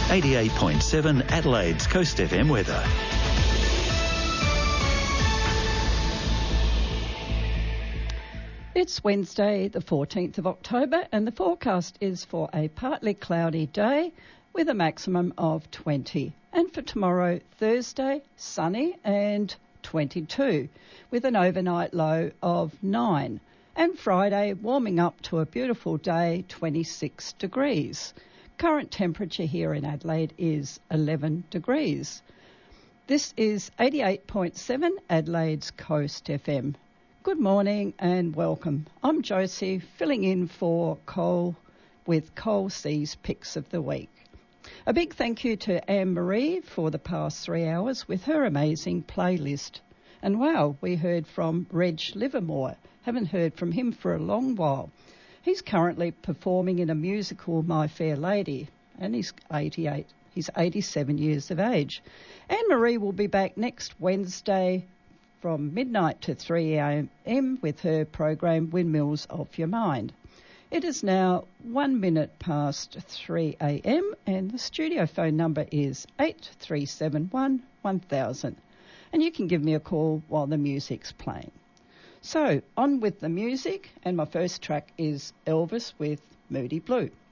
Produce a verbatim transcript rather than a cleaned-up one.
eighty-eight point seven Adelaide's Coast F M weather. It's Wednesday, the fourteenth of October, and the forecast is for a partly cloudy day with a maximum of twenty. And for tomorrow, Thursday, sunny and twenty-two, with an overnight low of nine. And Friday, warming up to a beautiful day, twenty-six degrees. Current temperature here in Adelaide is eleven degrees. This is eighty-eight point seven Adelaide's Coast F M. Good morning and welcome. I'm Josie, filling in for Cole with Cole C's Picks of the Week. A big thank you to Anne-Marie for the past three hours with her amazing playlist. And wow, we heard from Reg Livermore. Haven't heard from him for a long while. He's currently performing in a musical, My Fair Lady, and he's eighty-eight. He's eighty-seven years of age. Anne-Marie will be back next Wednesday from midnight to three a.m. with her program Windmills of Your Mind. It is now one minute past three a.m. and the studio phone number is eight three seven one, one thousand, and you can give me a call while the music's playing. So on with the music, and my first track is Elvis with Moody Blue.